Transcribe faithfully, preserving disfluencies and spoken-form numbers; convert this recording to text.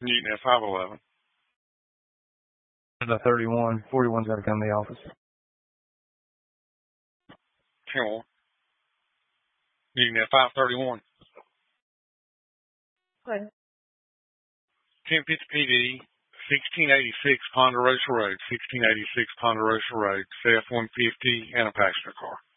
Newton at five eleven. The thirty-one. forty-one's got to come to the office. ten one. Newton at five thirty-one. Okay. ten fifty P D, sixteen eighty-six Ponderosa Road, sixteen eighty-six Ponderosa Road, C F one fifty, and a passenger car.